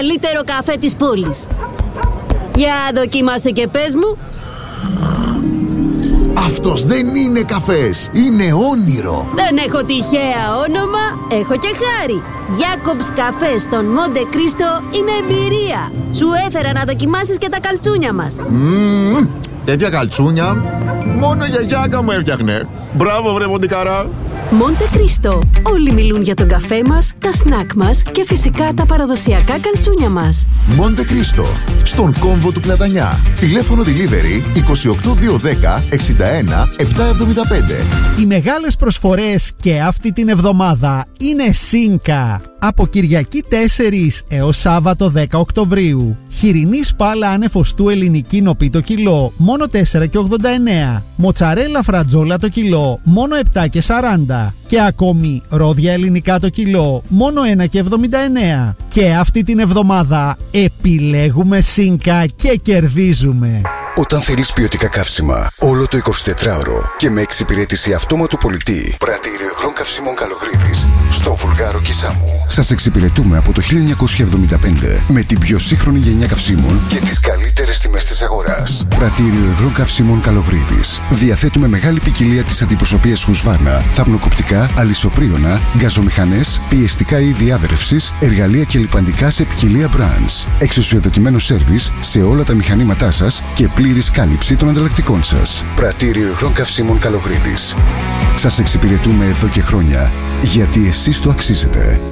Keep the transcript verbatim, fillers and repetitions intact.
καλύτερο καφέ της πόλης. Για δοκίμασε και πες μου. Αυτός δεν είναι καφές, είναι όνειρο. Δεν έχω τυχαία όνομα, έχω και χάρη. Jacobs καφέ στον Μοντε Κρίστο είναι εμπειρία. Σου έφερα να δοκιμάσεις και τα καλτσούνια μας. Μμμ, τέτοια καλτσούνια μόνο η γιαγιάκα μου έφτιαχνε. Μπράβο βρε Μοντικαρά. Μοντε Κρίστο. Όλοι μιλούν για τον καφέ μας, τα σνακ μας και φυσικά τα παραδοσιακά καλτσούνια μας. Μοντε Κρίστο, στον κόμβο του Πλατανιά. Τηλέφωνο delivery είκοσι οκτώ διακόσια δέκα εξήντα ένα επτακόσια εβδομήντα πέντε. Οι μεγάλες προσφορές και αυτή την εβδομάδα είναι Σίνκα. Από Κυριακή τέσσερις έως Σάββατο δέκα Οκτωβρίου. Χοιρινή σπάλα ανεφοστού ελληνική νοπή το κιλό, μόνο τέσσερα και ογδόντα εννέα. Μοτσαρέλα φρατζόλα το κιλό, μόνο επτά και σαράντα. Και ακόμη ρόδια ελληνικά το κιλό, μόνο ένα και εβδομήντα εννέα. Και αυτή την εβδομάδα επιλέγουμε Σίνκα και κερδίζουμε. Όταν θέλεις ποιοτικά καύσιμα όλο το εικοσιτετράωρο και με εξυπηρέτηση αυτόματου πολιτή, Πρατήριο Υγρών Καυσίμων Καλογρίδης στο Βουλγάρο Κισάμου. Σας εξυπηρετούμε από το χίλια εννιακόσια εβδομήντα πέντε με την πιο σύγχρονη γενιά καυσίμων και τις καλύτερες τιμές της αγοράς. Πρατήριο Υγρών Καυσίμων Καλογρίδης. Διαθέτουμε μεγάλη ποικιλία της αντιπροσωπείας Husqvarna, θαπνοκοπτικά, αλυσοπρίωνα, γκαζομηχανές, πιεστικά είδη άδρευσης, εργαλεία και λιπαντικά σε ποικιλία brands. Εξουσιοδοτημένο σέρβις σε όλα τα μηχανήματά σας και πλήρης κάλυψη των ανταλλακτικών σας. Πρατήριο Υγρών Καυσίμων Καλογρίδης. Σας εξυπηρετούμε εδώ και χρόνια, γιατί εσείς το αξίζετε.